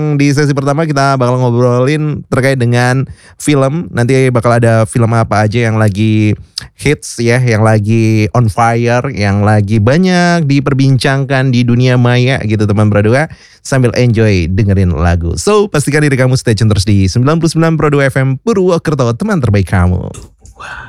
yang di sesi pertama kita bakal ngobrolin terkait dengan film. Nanti bakal ada film apa aja yang lagi hits ya, yang lagi on fire, yang lagi banyak diperbincangkan di dunia maya gitu teman Pro2, sambil enjoy dengerin lagu. So pastikan diri kamu stay tune terus di 99 Pro2 FM Purwokerto, teman terbaik kamu.